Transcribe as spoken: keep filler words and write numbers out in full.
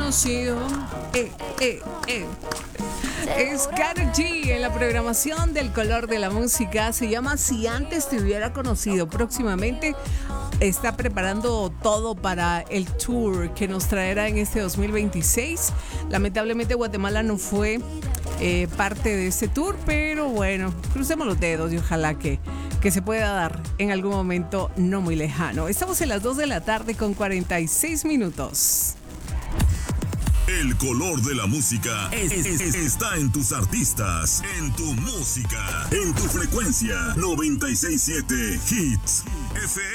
conocido. Eh, eh, eh. Es Karol G en la programación del color de la música. Se llama Si Antes Te Hubiera Conocido. Próximamente está preparando todo para el tour que nos traerá en este dos mil veintiséis. Lamentablemente Guatemala no fue eh, parte de este tour, pero bueno, crucemos los dedos y ojalá que, que se pueda dar en algún momento no muy lejano. Estamos en las dos de la tarde con cuarenta y seis minutos. El color de la música es, es, es, está en tus artistas, en tu música, en tu frecuencia. noventa y seis punto siete Hits F